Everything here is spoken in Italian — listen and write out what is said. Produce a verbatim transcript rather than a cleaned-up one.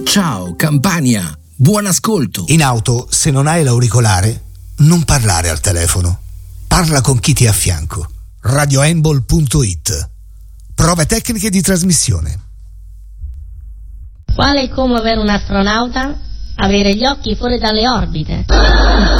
Ciao Campania, buon ascolto. In auto, se non hai l'auricolare, non parlare al telefono. Parla con chi ti è a fianco. radiohandball punto it. Prove tecniche di trasmissione. Quale è come per un astronauta? Avere gli occhi fuori dalle orbite.